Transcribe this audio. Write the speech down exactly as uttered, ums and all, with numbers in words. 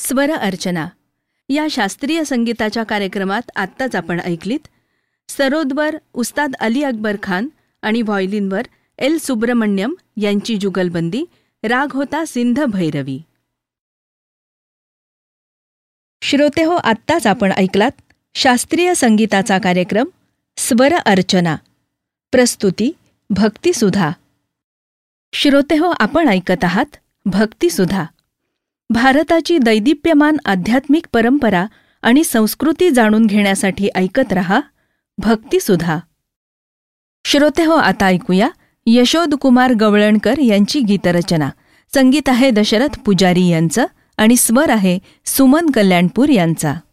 स्वर अर्चना या शास्त्रीय संगीताच्या कार्यक्रमात आत्ताच आपण ऐकलीत सरोदवर उस्ताद अली अकबर खान आणि व्हायोलिनवर एल सुब्रमण्यम यांची जुगलबंदी. राग होता सिंध भैरवी. श्रोते हो, आत्ताच आपण ऐकलात शास्त्रीय संगीताचा कार्यक्रम स्वर अर्चना. प्रस्तुती भक्तिसुधा. श्रोते हो, आपण ऐकत आहात भक्तिसुधा. भारताची दैदिप्यमान आध्यात्मिक परंपरा आणि संस्कृती जाणून घेण्यासाठी ऐकत रहा भक्तिसुधा. श्रोते हो, आता ऐकूया यशोदकुमार गवळणकर यांची गीतरचना. संगीत आहे दशरथ पुजारी यांचं आणि स्वर आहे सुमन कल्याणपूर यांचा.